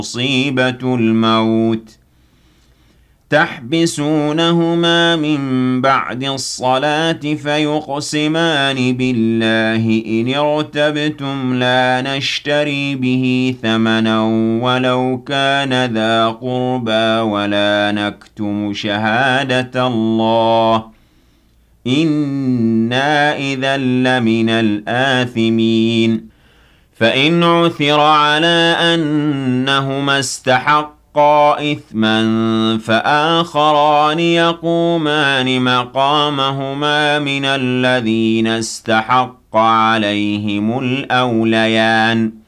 مصيبة الموت تحبسونهما من بعد الصلاة فيقسمان بالله إن ارتبتم لا نشتري به ثمنا ولو كان ذا قربى ولا نكتم شهادة الله إنا إذا لمن الآثمين فإن عثر على أنهما استحقا إثما فآخران يقومان مقامهما من الذين استحق عليهم الأوليان